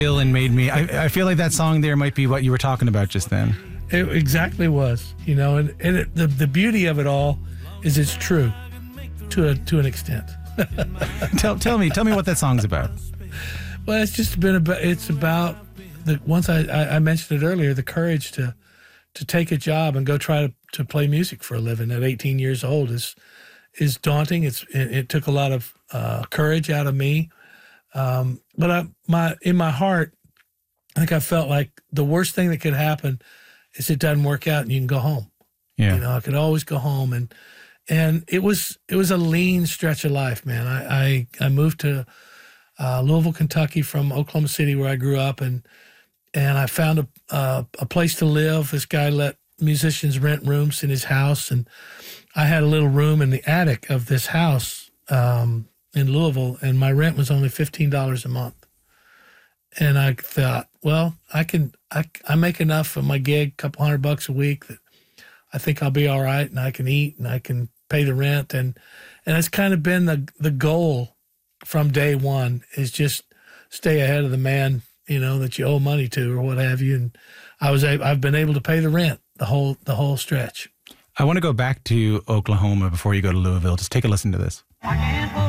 And made me. I feel like that song there might be what you were talking about just then. It exactly was, the beauty of it all is it's true to an extent. Tell me what that song's about. Well, it's just been about. It's about once I mentioned it earlier, the courage to take a job and go try to play music for a living at 18 years old is daunting. It took a lot of courage out of me, but in my heart, I think I felt like the worst thing that could happen is it doesn't work out and you can go home. Yeah, I could always go home, and it was a lean stretch of life, man. I moved to Louisville, Kentucky from Oklahoma City, where I grew up, and I found a place to live. This guy let musicians rent rooms in his house, and I had a little room in the attic of this house in Louisville, and my rent was only $15 a month. And I thought, well, I make enough for my gig, a couple $100 a week, that I think I'll be all right, and I can eat and I can pay the rent, and it's kind of been the goal from day one, is just stay ahead of the man, that you owe money to or what have you. And I've been able to pay the rent the whole stretch. I want to go back to Oklahoma before you go to Louisville. Just take a listen to this.